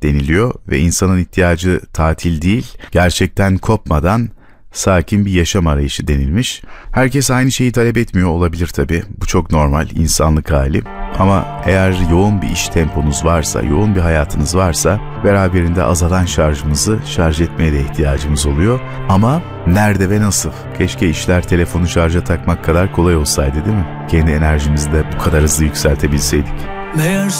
deniliyor ve insanın ihtiyacı tatil değil, gerçekten kopmadan sakin bir yaşam arayışı denilmiş. Herkes aynı şeyi talep etmiyor olabilir tabii. Bu çok normal, insanlık hali. Ama eğer yoğun bir iş temponuz varsa, yoğun bir hayatınız varsa beraberinde azalan şarjımızı şarj etmeye de ihtiyacımız oluyor. Ama nerede ve nasıl? Keşke işler telefonu şarja takmak kadar kolay olsaydı, değil mi? Kendi enerjimizi de bu kadar hızlı yükseltebilseydik. Meğer